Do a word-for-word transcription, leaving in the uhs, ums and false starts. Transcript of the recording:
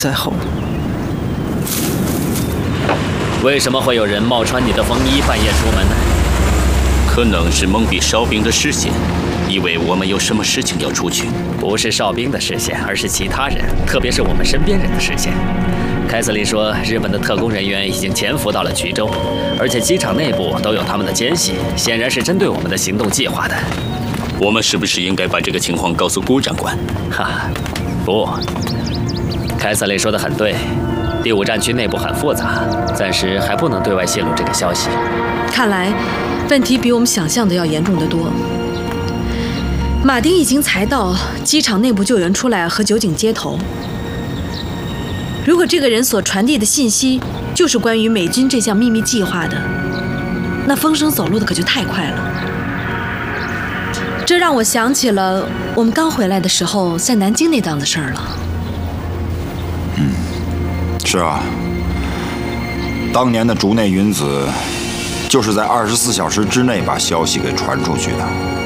在后。 为什么会有人冒穿你的风衣半夜出门呢？ 可能是蒙蔽哨兵的视线，以为我们有什么事情要出去。 不是哨兵的视线，而是其他人，特别是我们身边人的视线。凯瑟琳说，日本的特工人员已经潜伏到了衢州，而且机场内部都有他们的奸细，显然是针对我们的行动计划的。 我们是不是应该把这个情况告诉顾长官？ 哈，不。凯瑟琳说的很对，第五战区内部很复杂，暂时还不能对外泄露这个消息。 看来，问题比我们想象的要严重得多。马丁一经才到，机场内部就有人出来和酒井接头。如果这个人所传递的信息就是关于美军这项秘密计划的，那风声走漏的可就太快了。这让我想起了我们刚回来的时候在南京那档子事儿了。 嗯，是啊，当年的竹内云子就是在二十四小时之内把消息给传出去的。